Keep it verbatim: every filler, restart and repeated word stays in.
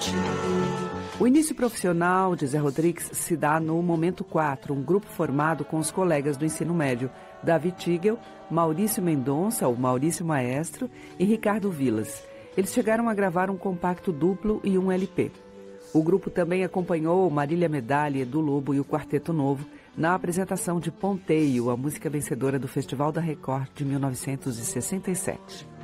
O início profissional de Zé Rodrigues se dá no Momento quatro, um grupo formado com os colegas do ensino médio Davi Tigel, Maurício Mendonça, o Maurício Maestro, e Ricardo Vilas. Eles chegaram a gravar um compacto duplo e um L P. O grupo também acompanhou Marília Medalha, Edu Lobo e o Quarteto Novo na apresentação de Ponteio, a música vencedora do Festival da Record de mil novecentos e sessenta e sete.